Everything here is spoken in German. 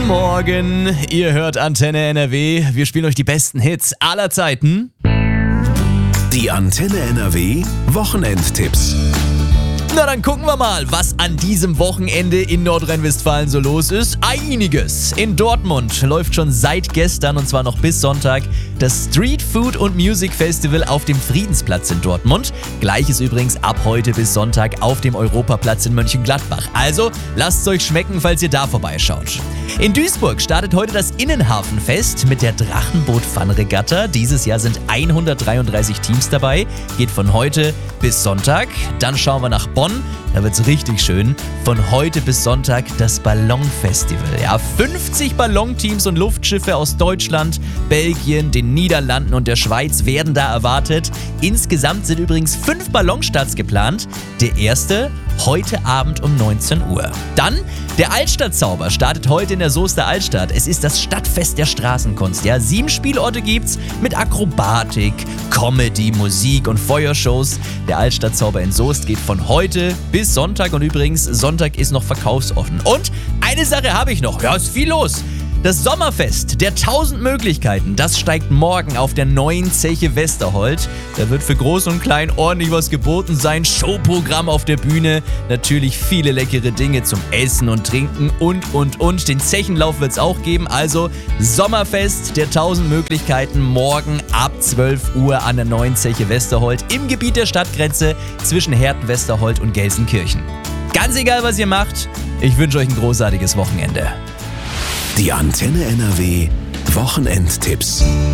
Morgen, ihr hört Antenne NRW. Wir spielen euch die besten Hits aller Zeiten. Die Antenne NRW Wochenendtipps. Na, dann gucken wir mal, was an diesem Wochenende in Nordrhein-Westfalen so los ist. Einiges. In Dortmund läuft schon seit gestern, und zwar noch bis Sonntag, das Street Food und Music Festival auf dem Friedensplatz in Dortmund. Gleiches übrigens ab heute bis Sonntag auf dem Europaplatz in Mönchengladbach. Also lasst es euch schmecken, falls ihr da vorbeischaut. In Duisburg startet heute das Innenhafenfest mit der Drachenboot-Fun-Regatta. Dieses Jahr sind 133 Teams dabei. Geht von heute bis Sonntag. Dann schauen wir nach Bonn. Da wird's richtig schön. Von heute bis Sonntag das Ballonfestival. Ja, 50 Ballonteams und Luftschiffe aus Deutschland, Belgien, den Niederlanden und der Schweiz werden da erwartet. Insgesamt sind übrigens 5 Ballonstarts geplant. Der erste heute Abend um 19 Uhr. Dann der Altstadtzauber startet heute in der Soester Altstadt. Es ist das Stadtfest der Straßenkunst. Ja, 7 Spielorte gibt's mit Akrobatik, Comedy, Musik und Feuershows. Der Altstadtzauber in Soest geht von heute bis Sonntag, und übrigens Sonntag ist noch verkaufsoffen. Und eine Sache habe ich noch. Ja, ist viel los. Das Sommerfest der 1000 Möglichkeiten, das steigt morgen auf der neuen Zeche Westerhold. Da wird für Groß und Klein ordentlich was geboten sein. Showprogramm auf der Bühne, natürlich viele leckere Dinge zum Essen und Trinken und. Den Zechenlauf wird es auch geben. Also Sommerfest der 1000 Möglichkeiten morgen ab 12 Uhr an der neuen Zeche Westerhold im Gebiet der Stadtgrenze zwischen Herten-Westerhold und Gelsenkirchen. Ganz egal, was ihr macht, ich wünsche euch ein großartiges Wochenende. Die Antenne NRW Wochenendtipps.